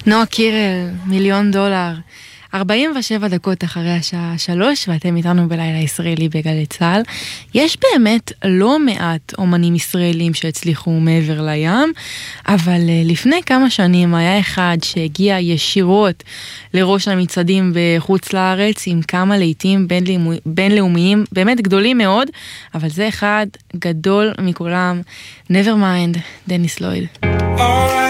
נועה קירל, $1,000,000. 47 דקות אחרי השעה 3, ואתם איתנו בלילה ישראלי בגלי צהל. יש באמת לא מעט אומנים ישראלים שהצליחו מעבר לים, אבל לפני כמה שנים היה אחד שהגיע ישירות לראש המצעדים בחוץ לארץ, עם כמה להיטים בינלאומיים, באמת גדולים מאוד, אבל זה אחד גדול מכולם, Nevermind, דניס לויד.